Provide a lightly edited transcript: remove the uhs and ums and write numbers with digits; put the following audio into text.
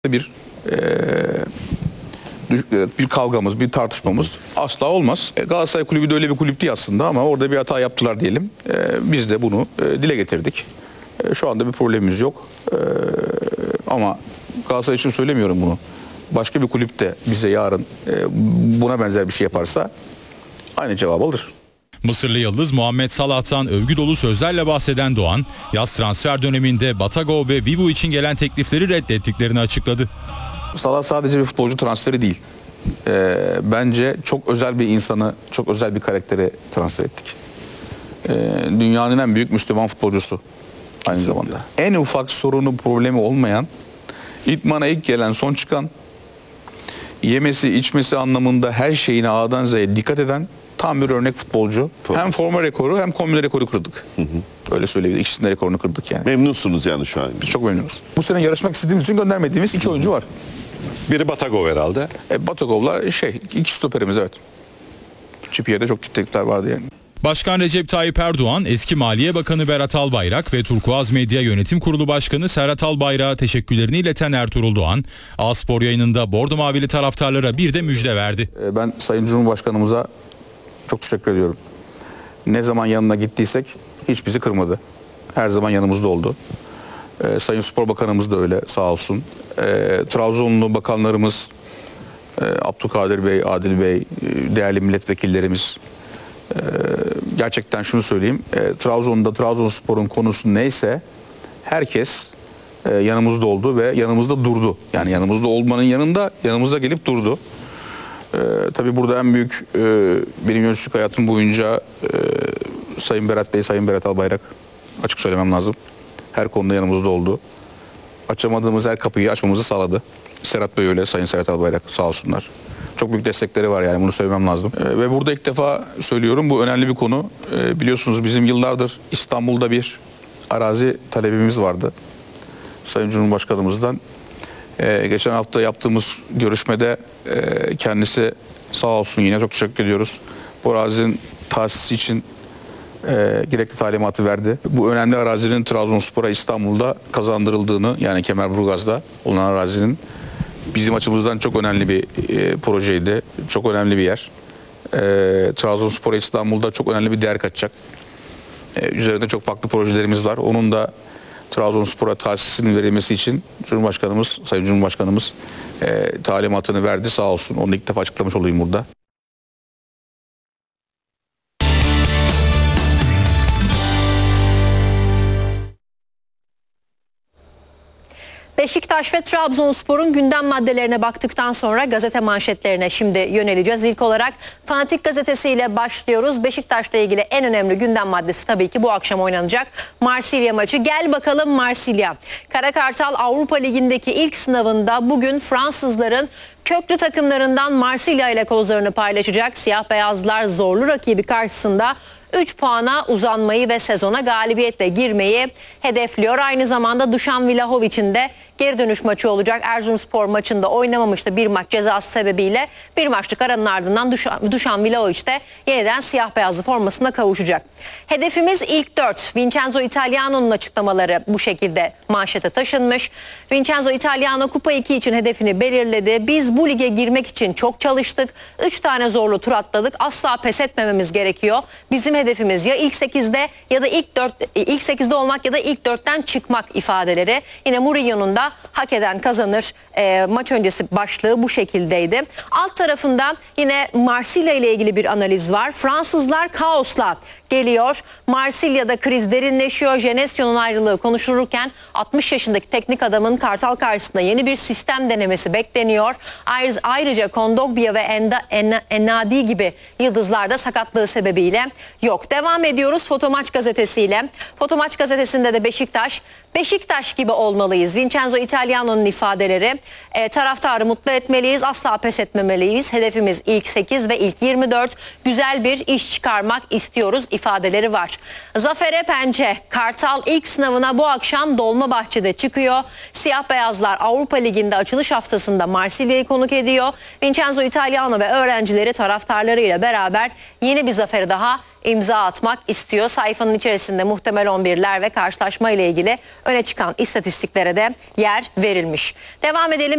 bir bir kavgamız, bir tartışmamız asla olmaz. Galatasaray Kulübü de öyle bir kulüp değil aslında ama orada bir hata yaptılar diyelim. Biz de bunu dile getirdik. Şu anda bir problemimiz yok. Ama Galatasaray için söylemiyorum bunu. Başka bir kulüp de bize yarın buna benzer bir şey yaparsa aynı cevabı alır. Mısırlı yıldız Muhammed Salah'tan övgü dolu sözlerle bahseden Doğan, yaz transfer döneminde Batagov ve Vivu için gelen teklifleri reddettiklerini açıkladı. Salah sadece bir futbolcu transferi değil. Bence çok özel bir insanı, çok özel bir karakteri transfer ettik. Dünyanın en büyük Müslüman futbolcusu aynı zamanda. En ufak sorunu, problemi olmayan, idmana ilk gelen son çıkan, yemesi, içmesi anlamında her şeyine A'dan Z'ye dikkat eden tam bir örnek futbolcu. Hem forma rekoru hem kombine rekoru kırdık. Öyle söyleyebiliriz. İkisinin de rekorunu kırdık yani. Memnunsunuz yani şu an. Biz çok memnunuz. Bu sene yarışmak istediğimiz için göndermediğimiz iki oyuncu var. Biri Batagov herhalde. Batagov'la iki stoperimiz, evet. Çipiye'de çok ciddilikler vardı yani. Başkan Recep Tayyip Erdoğan, eski Maliye Bakanı Berat Albayrak ve Turkuaz Medya Yönetim Kurulu Başkanı Serhat Albayrak'a teşekkürlerini ileten Ertuğrul Doğan, A-Spor yayınında Bordo Mavili taraftarlara bir de müjde verdi. Ben Sayın Cumhurbaşkanımıza çok teşekkür ediyorum. Ne zaman yanına gittiysek hiç bizi kırmadı. Her zaman yanımızda oldu. Sayın Spor Bakanımız da öyle, sağ olsun. Trabzonlu bakanlarımız, Abdülkadir Bey, Adil Bey, değerli milletvekillerimiz. Gerçekten şunu söyleyeyim. Trabzon'da Trabzonspor'un konusu neyse herkes yanımızda oldu ve yanımızda durdu. Yani yanımızda olmanın yanında yanımızda gelip durdu. Tabii burada en büyük benim yöneticilik hayatım boyunca Sayın Berat Bey, Sayın Berat Albayrak, açık söylemem lazım. Her konuda yanımızda oldu. Açamadığımız her kapıyı açmamızı sağladı. Serhat Bey öyle, Sayın Serhat Albayrak, sağ olsunlar. Çok büyük destekleri var yani, bunu söylemem lazım. Ve burada ilk defa söylüyorum, bu önemli bir konu. Biliyorsunuz bizim yıllardır İstanbul'da bir arazi talebimiz vardı. Sayın Cumhurbaşkanımızdan. Geçen hafta yaptığımız görüşmede kendisi sağ olsun, yine çok teşekkür ediyoruz. Bu arazinin tahsisi için gerekli talimatı verdi. Bu önemli arazinin Trabzonspor'a İstanbul'da kazandırıldığını, yani Kemerburgaz'da olan arazinin bizim açımızdan çok önemli bir projeydi. Çok önemli bir yer. Trabzonspor'a İstanbul'da çok önemli bir değer katacak. Üzerinde çok farklı projelerimiz var. Onun da Trabzonspor'a tahsisinin verilmesi için Cumhurbaşkanımız, Sayın Cumhurbaşkanımız talimatını verdi, sağ olsun. Onu ilk defa açıklamış olayım burada. Beşiktaş ve Trabzonspor'un gündem maddelerine baktıktan sonra gazete manşetlerine şimdi yöneleceğiz. İlk olarak Fanatik gazetesiyle başlıyoruz. Beşiktaş'la ilgili en önemli gündem maddesi tabii ki bu akşam oynanacak Marsilya maçı. Gel bakalım Marsilya. Kara Kartal Avrupa Ligi'ndeki ilk sınavında bugün Fransızların köklü takımlarından Marsilya ile kozlarını paylaşacak. Siyah beyazlar zorlu rakibi karşısında 3 puana uzanmayı ve sezona galibiyetle girmeyi hedefliyor. Aynı zamanda Dušan Vlahovic'in de geri dönüş maçı olacak. Erzurumspor maçında oynamamıştı bir maç cezası sebebiyle. Bir maçlık aranın ardından Dušan Vlahovic de yeniden siyah beyazlı formasına kavuşacak. Hedefimiz ilk 4. Vincenzo Italiano'nun açıklamaları bu şekilde manşete taşınmış. Vincenzo Italiano Kupa 2 için hedefini belirledi. Biz bu lige girmek için çok çalıştık. 3 tane zorlu tur atladık. Asla pes etmememiz gerekiyor. Bizim hedefimiz ya ilk 8'de ya da ilk 8'de olmak ya da ilk 4'ten çıkmak ifadeleri. Yine Mourinho'nun da hak eden kazanır maç öncesi başlığı bu şekildeydi. Alt tarafında yine Marsilya ile ilgili bir analiz var. Fransızlar kaosla geliyor. Marsilya'da kriz derinleşiyor. Genesio'nun ayrılığı konuşulurken 60 yaşındaki teknik adamın Kartal karşısında yeni bir sistem denemesi bekleniyor. Ayrıca Kondogbia ve Ennadi gibi yıldızlar da sakatlığı sebebiyle yok. Devam ediyoruz Fotomaç gazetesiyle. Fotomaç gazetesinde de Beşiktaş gibi olmalıyız. Vincenzo Italiano'nun ifadeleri. Taraftarı mutlu etmeliyiz. Asla pes etmemeliyiz. Hedefimiz ilk 8 ve ilk 24. Güzel bir iş çıkarmak istiyoruz ifadeleri var. Zafere Pençe. Kartal ilk sınavına bu akşam Dolmabahçe'de çıkıyor. Siyah beyazlar Avrupa Ligi'nde açılış haftasında Marsilya'yı konuk ediyor. Vincenzo Italiano ve öğrencileri taraftarlarıyla beraber yeni bir zaferi daha imza imza atmak istiyor. Sayfanın içerisinde muhtemel 11'ler ve karşılaşma ile ilgili öne çıkan istatistiklere de yer verilmiş. Devam edelim.